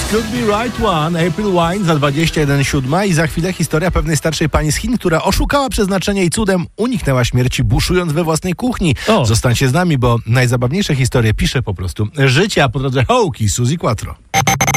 Could Be Right One, April Wine za 21:07 i za chwilę historia pewnej starszej pani z Chin, która oszukała przeznaczenie i cudem uniknęła śmierci, buszując we własnej kuchni. Zostańcie z nami, bo najzabawniejsze historie pisze po prostu życie, a po drodze hołki Suzy Quattro.